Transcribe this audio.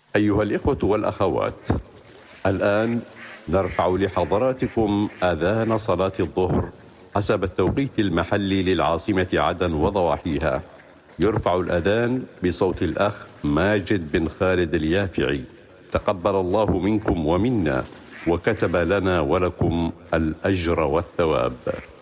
أيها الإخوة والأخوات، الآن نرفع لحضراتكم آذان صلاة الظهر حسب التوقيت المحلي للعاصمة عدن وضواحيها. يرفع الأذان بصوت الأخ ماجد بن خالد اليافعي، تقبل الله منكم ومنا وكتب لنا ولكم الأجر والثواب.